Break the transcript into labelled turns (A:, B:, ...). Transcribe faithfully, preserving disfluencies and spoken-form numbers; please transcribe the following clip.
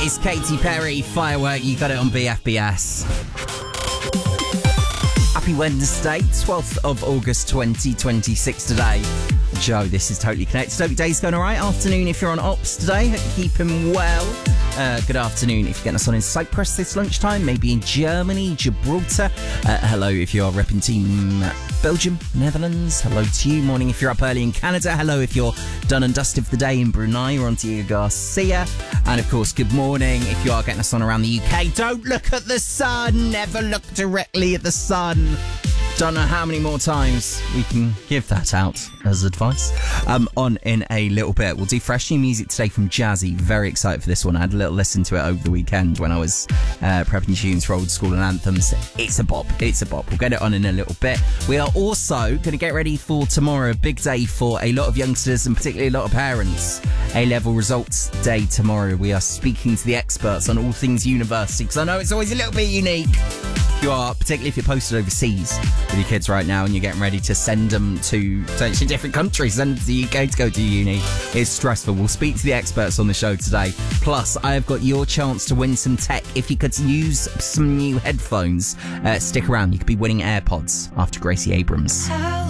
A: is Katy Perry, Firework. You got it on B F B S. Happy Wednesday, twelfth of August twenty twenty-six today. Joe, this is Totally Connected. Hope your day's going all right. Afternoon if you're on ops today. Hope you're keeping well. Uh, good afternoon if you're getting us on in Cyprus this lunchtime. Maybe in Germany, Gibraltar. Uh, hello if you're repping Team Belgium, Netherlands. Hello to you. Morning if you're up early in Canada. Hello if you're done and dusted for the day in Brunei or on Diego Garcia. And of course, good morning if you are getting us on around the U K. Don't look at the sun. Never look directly at the sun. Don't know how many more times we can give that out as advice. Um, on in a little bit. We'll do fresh new music today from Jazzy. Very excited for this one. I had a little listen to it over the weekend when I was uh, prepping tunes for old school and anthems. It's a bop. It's a bop. We'll get it on in a little bit. We are also going to get ready for tomorrow. A big day for a lot of youngsters and particularly a lot of parents. A-level results day tomorrow. We are speaking to the experts on all things university because I know it's always a little bit unique. You are, particularly if you're posted overseas with your kids right now and you're getting ready to send them to potentially different countries, send them to the U K to go to uni. It's stressful. We'll speak to the experts on the show today. Plus, I have got your chance to win some tech. If you could use some new headphones, uh, stick around. You could be winning AirPods after Gracie Abrams.